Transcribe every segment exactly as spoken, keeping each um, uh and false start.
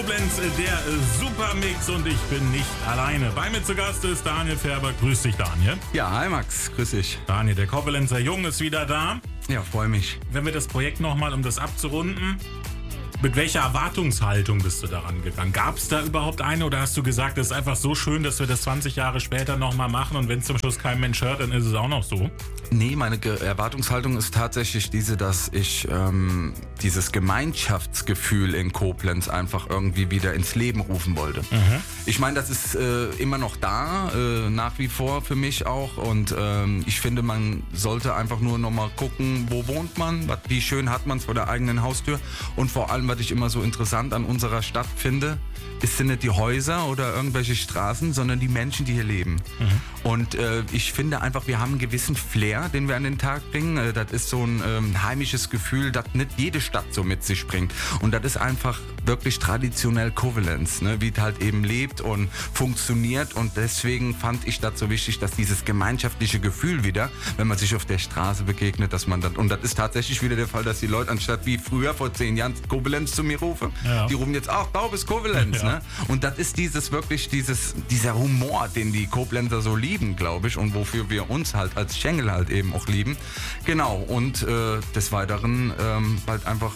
Koblenz, der Supermix und ich bin nicht alleine. Bei mir zu Gast ist Daniel Färber. Grüß dich, Daniel. Ja, hi Max, grüß dich. Daniel, der Koblenzer Jung ist wieder da. Ja, freue mich. Wenn wir das Projekt nochmal, um das abzurunden, mit welcher Erwartungshaltung bist du daran gegangen? Gab es da überhaupt eine oder hast du gesagt, es ist einfach so schön, dass wir das zwanzig Jahre später nochmal machen und wenn es zum Schluss kein Mensch hört, dann ist es auch noch so? Nee, meine Ge- Erwartungshaltung ist tatsächlich diese, dass ich ähm, dieses Gemeinschaftsgefühl in Koblenz einfach irgendwie wieder ins Leben rufen wollte. Mhm. Ich meine, das ist äh, immer noch da, äh, nach wie vor für mich auch und ähm, ich finde, man sollte einfach nur nochmal gucken, wo wohnt man, wat, wie schön hat man es vor der eigenen Haustür und vor allem, was ich immer so interessant an unserer Stadt finde, ist sind nicht die Häuser oder irgendwelche Straßen, sondern die Menschen, die hier leben. Mhm. Und äh, ich finde einfach, wir haben einen gewissen Flair, den wir an den Tag bringen. Äh, das ist so ein ähm, heimisches Gefühl, das nicht jede Stadt so mit sich bringt. Und das ist einfach wirklich traditionell Koblenz, ne? Wie es halt eben lebt und funktioniert. Und deswegen fand ich das so wichtig, dass dieses gemeinschaftliche Gefühl wieder, wenn man sich auf der Straße begegnet, dass man das, und das ist tatsächlich wieder der Fall, dass die Leute anstatt wie früher vor zehn Jahren Koblenz zu mir rufen, ja. Die rufen jetzt auch, da bist Koblenz. Ja. Ne? Und das ist dieses wirklich, dieses, dieser Humor, den die Koblenzer so lieben, glaube ich, und wofür wir uns halt als Schengel halt eben auch lieben. Genau, und äh, des Weiteren ähm, halt einfach,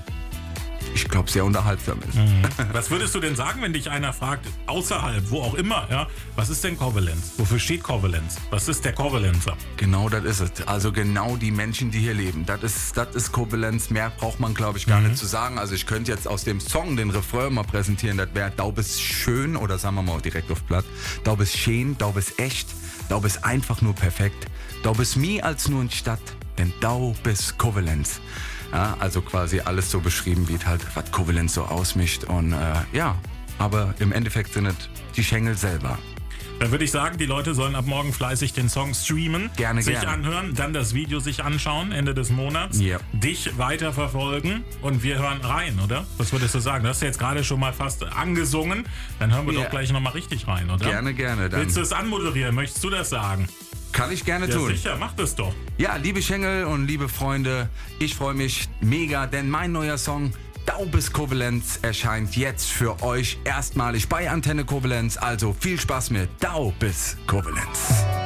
ich glaube, sehr unterhaltsam ist. Mhm. Was würdest du denn sagen, wenn dich einer fragt, außerhalb, wo auch immer, ja, was ist denn Koblenz? Wofür steht Koblenz? Was ist der Koblenzer? Genau, das ist es. Also genau die Menschen, die hier leben. Das ist, das ist Koblenz. Mehr braucht man, glaube ich, gar mhm. nicht zu sagen. Also ich könnte jetzt aus dem Song den Refrain mal präsentieren. Das wäre, Dau bist schön, oder sagen wir mal direkt auf Blatt. Dau bist schön, Dau bist echt, Dau bist einfach nur perfekt. Dau bist mehr als nur eine Stadt, denn Dau bist Koblenz. Ja, also quasi alles so beschrieben, wie halt, was Koblenz so ausmischt. Und äh, ja, aber im Endeffekt sind es die Schengel selber. Dann würde ich sagen, die Leute sollen ab morgen fleißig den Song streamen, gerne, sich gerne. anhören, dann das Video sich anschauen, Ende des Monats, yep. dich weiterverfolgen und wir hören rein, oder? Was würdest du sagen? Du hast ja jetzt gerade schon mal fast angesungen, dann hören wir yeah. doch gleich nochmal richtig rein, oder? Gerne, gerne. Dann. Willst du es anmoderieren? Möchtest du das sagen? Kann ich gerne ja, tun. Sicher, mach das doch. Ja, liebe Schengel und liebe Freunde, ich freue mich mega, denn mein neuer Song Dau bist Koblenz erscheint jetzt für euch erstmalig bei Antenne Koblenz. Also viel Spaß mit Dau bist Koblenz.